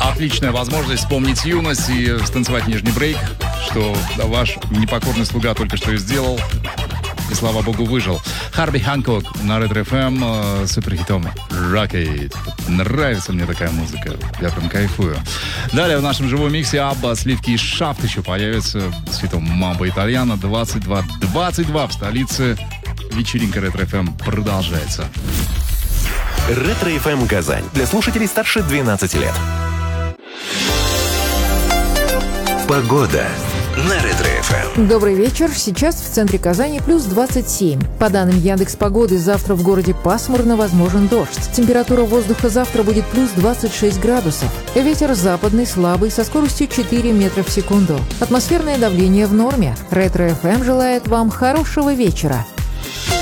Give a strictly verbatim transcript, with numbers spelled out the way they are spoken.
Отличная возможность вспомнить юность и станцевать нижний брейк, что ваш непокорный слуга только что и сделал. И, слава богу, выжил. Харби Ханкок на Ретро эф эм э, суперхитом Rocket. Нравится мне такая музыка. Я прям кайфую. Далее в нашем живом миксе Абба, Сливки и Шафт еще появятся с хитом Мамбо Итальяно. двадцать два двадцать два в столице. Вечеринка Ретро эф эм продолжается. Ретро эф эм Казань. Для слушателей старше двенадцати лет. Погода на Ретро эф эм. Добрый вечер. Сейчас в центре Казани плюс двадцать семь. По данным Яндекс.Погоды, завтра в городе пасмурно, возможен дождь. Температура воздуха завтра будет плюс двадцать шесть градусов. Ветер западный слабый со скоростью четыре метра в секунду. Атмосферное давление в норме. Ретро эф эм желает вам хорошего вечера.